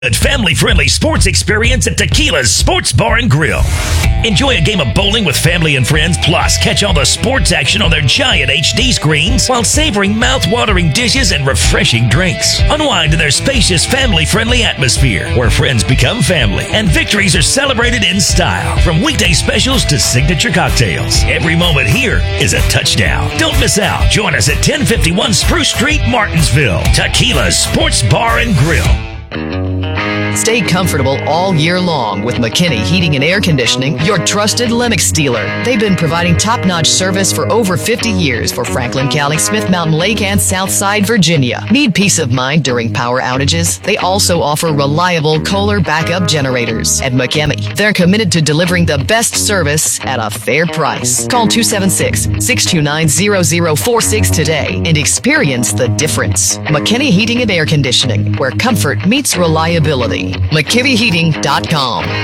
A family-friendly sports experience at Tequila's Sports Bar and Grill. Enjoy a game of bowling with family and friends, plus catch all the sports action on their giant HD screens while savoring mouth-watering dishes and refreshing drinks. Unwind in their spacious, family-friendly atmosphere where friends become family and victories are celebrated in style. From weekday specials to signature cocktails, every moment here is a touchdown. Don't miss out. Join us at 1051 Spruce Street, Martinsville. Tequila's Sports Bar and Grill. Stay comfortable all year long with McKinney Heating and Air Conditioning, your trusted Lennox dealer. They've been providing top-notch service for over 50 years for Franklin County, Smith Mountain Lake, and Southside Virginia. Need peace of mind during power outages? They also offer reliable Kohler backup generators. At McKinney, they're committed to delivering the best service at a fair price. Call 276-629-0046 today and experience the difference. McKinney Heating and Air Conditioning, where comfort meets reliability. McKinneyheating.com.